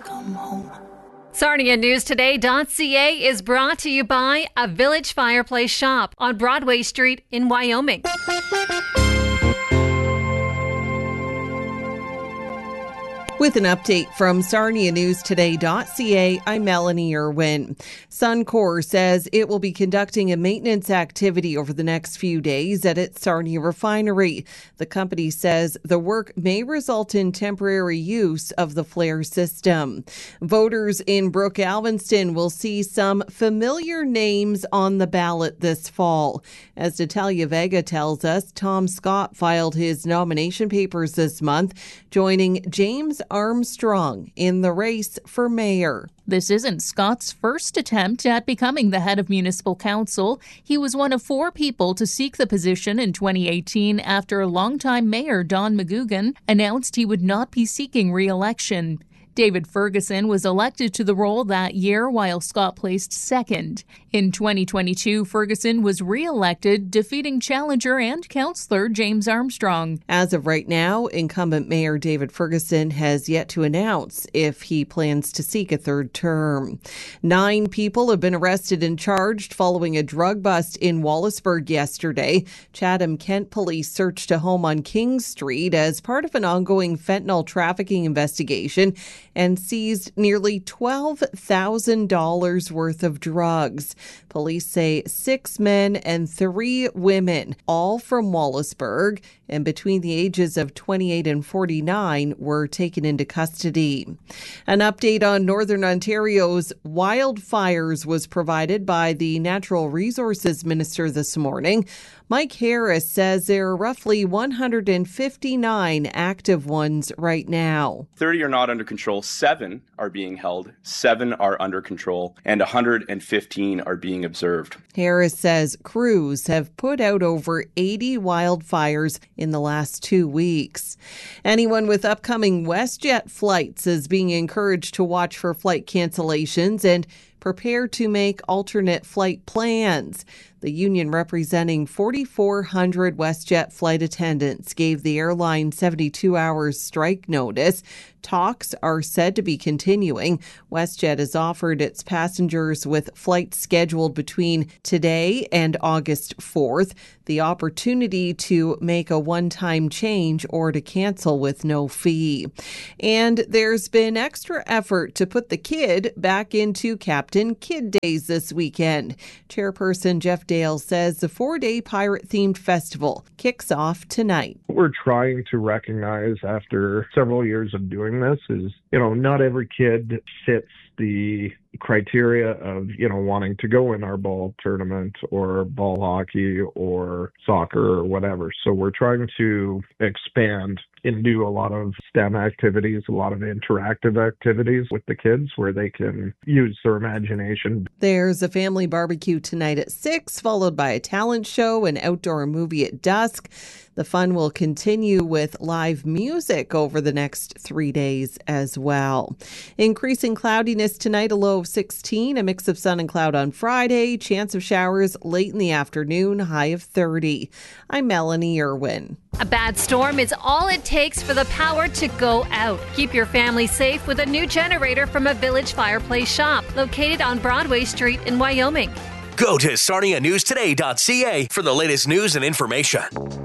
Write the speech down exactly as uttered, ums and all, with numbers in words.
come home. Sarnia News Today dot C A is brought to you by a Village Fireplace Shop on Broadway Street in Wyoming. With an update from Sarnia News Today dot C A, I'm Melanie Irwin. Suncor says it will be conducting a maintenance activity over the next few days at its Sarnia refinery. The company says the work may result in temporary use of the flare system. Voters in Brook Alvinston will see some familiar names on the ballot this fall. As Natalia Vega tells us, Tom Scott filed his nomination papers this month, joining James Armstrong in the race for mayor. This isn't Scott's first attempt at becoming the head of municipal council. He was one of four people to seek the position in twenty eighteen after longtime mayor Don McGugan announced he would not be seeking re-election. David Ferguson was elected to the role that year while Scott placed second. In twenty twenty-two, Ferguson was re-elected, defeating challenger and councillor James Armstrong. As of right now, incumbent Mayor David Ferguson has yet to announce if he plans to seek a third term. Nine people have been arrested and charged following a drug bust in Wallaceburg yesterday. Chatham-Kent police searched a home on King Street as part of an ongoing fentanyl trafficking investigation and seized nearly twelve thousand dollars worth of drugs. Police say six men and three women, all from Wallaceburg, and between the ages of twenty-eight and forty-nine, were taken into custody. An update on Northern Ontario's wildfires was provided by the Natural Resources Minister this morning. Mike Harris says there are roughly one hundred fifty-nine active ones right now. thirty are not under control, seven are being held, seven are under control, and one hundred fifteen are being observed. Harris says crews have put out over eighty wildfires in the last two weeks. Anyone with upcoming WestJet flights is being encouraged to watch for flight cancellations and prepare to make alternate flight plans. The union representing four thousand four hundred WestJet flight attendants gave the airline seventy-two hours strike notice. Talks are said to be continuing. WestJet has offered its passengers with flights scheduled between today and August fourth the opportunity to make a one-time change or to cancel with no fee. And there's been extra effort to put the kid back into Captain Kid Days this weekend. Chairperson Jeff Dale says the four-day pirate-themed festival kicks off tonight. What we're trying to recognize after several years of doing this is, you know, not every kid fits the criteria of, you know, wanting to go in our ball tournament or ball hockey or soccer or whatever. So we're trying to expand and do a lot of STEM activities, a lot of interactive activities with the kids where they can use their imagination. There's a family barbecue tonight at six, followed by a talent show and outdoor movie at dusk. The fun will continue with live music over the next three days as well. Increasing cloudiness tonight, a low of sixteen, a mix of sun and cloud on Friday, chance of showers late in the afternoon, high of thirty. I'm Melanie Irwin. A bad storm is all it takes for the power to go out. Keep your family safe with a new generator from a Village Fireplace Shop located on Broadway Street in Wyoming. Go to Sarnia News Today dot C A for the latest news and information.